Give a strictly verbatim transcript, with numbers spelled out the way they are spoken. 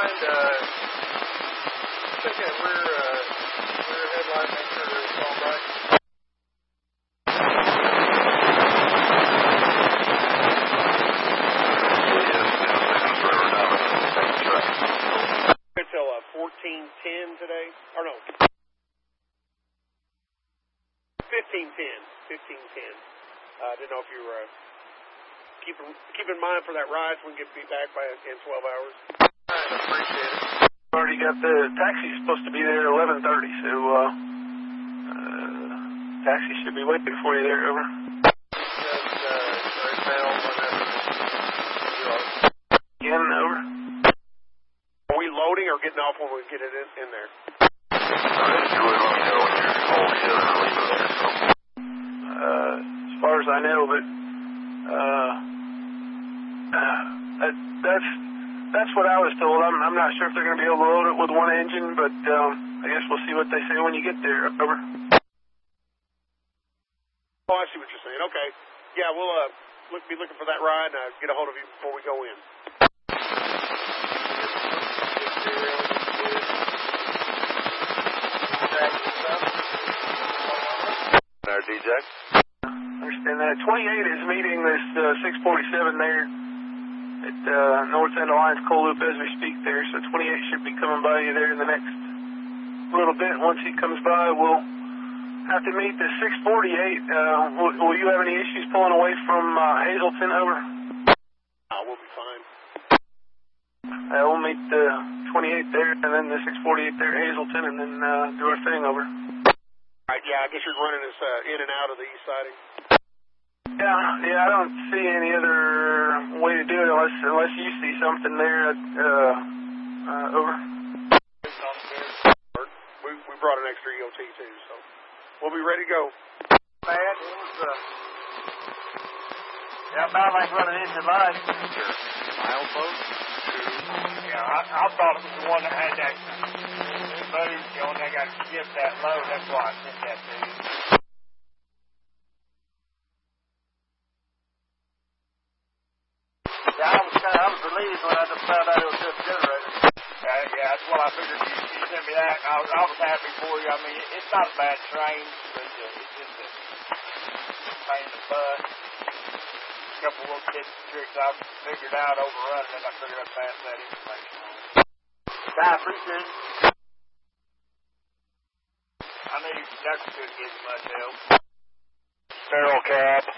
mind, uh, check that rear, uh, rear headlight, make sure it's all right. Until uh, fourteen ten today, or no, fifteen ten, fifteen ten. I uh, didn't know if you were uh, keep keep in mind for that ride so we can get beat back by in twelve hours. I appreciate it. Already got the taxi supposed to be there at eleven thirty, so uh, uh, taxi should be waiting for you there. Over. Just uh, sorry, mail whenever. Again, over. Are we loading or getting off when we get it in, in there? You would let me know when you're all together and leaving there. So, uh, as far as I know, but uh, uh, that, that's that's what I was told. I'm I'm not sure if they're going to be able to load it with one engine, but um, I guess we'll see what they say when you get there. Over. Oh, I see what you're saying. Okay, yeah, we'll uh look, be looking for that ride and uh, get a hold of you before we go in. Our D J. Understand that. twenty-eight is meeting this uh, six forty-seven there at uh, North End Alliance Coal Loop as we speak there. So twenty-eight should be coming by you there in the next little bit. Once he comes by, we'll have to meet the six forty-eight. Uh, will, will you have any issues pulling away from uh, Hazelton? Over. Uh, we'll be fine. Uh, we'll meet the twenty-eight there, and then the six forty-eight there at Hazelton, and then uh, do our thing. Over. All right, yeah, I guess you're running us uh, in and out of the east siding. Yeah, yeah, I don't see any other way to do it unless unless you see something there. Uh, uh, over. We we brought an extra E O T too, so we'll be ready to go. Man, it was uh, yeah, about like running into light. Sure. Miles boat. Yeah, I, I thought it was the one that had that. Buddy, you know, they got to skip that load. That's why I sent that to you. Yeah, I was kind of, I was relieved when I just found out it was just a generator. Uh, yeah, that's what I figured. You, you sent me that, and I was, I was happy for you. I mean, it, it's not a bad train, but uh, it's just a pain in the butt. A couple little tips and tricks I figured out overrunning, and I figured I'd pass that information on. I appreciate it. I knew Doctor couldn't give you much help. Feral cab.